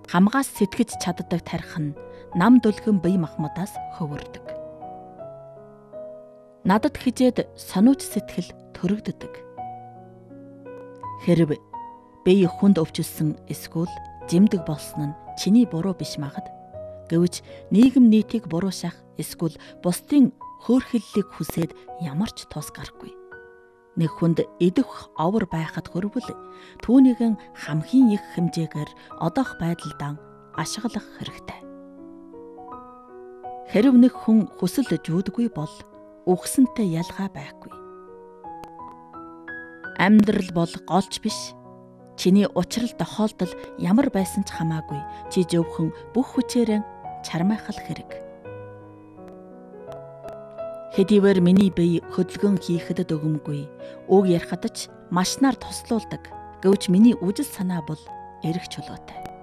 Хамгаас сэтгэж чаддаг тарих нь нам дүлгэн бие махбодоос хөвөрдөг. Надад хижээд сониуч сэтгэл төрөгддөг. Хэрв бие хүнд өвчлсөн эсвэл жимдэг болсон нь чиний буруу биш магад. Гэвч нийгэм нийтийг буруушах эсвэл бусдын хөөрхиллийг хүсээд ямар ч тус гарахгүй. Нэг хүнд идэх овор байхад хөрвөл түүнийгэн хамгийн их хэмжээгээр одоох байдалдаа ашиглах хэрэгтэй. Хэрв нэг хүн хүсэл жүүдгүй бол үхсэнтэй ялгаа байхгүй. Амьдрал бол голч биш. Чиний учрал тохиолдол ямар байсан ч хамаагүй чи зөвхөн бүх хүчээрээ чармайхал хэрэг. Хэдийгээр миний бие хөдөлгөөн хийхэд дөгөмгүй, үг ярихад ч маш нар туслуулдаг. Гэвч миний үжил санаа бол эрх чөлөөтэй.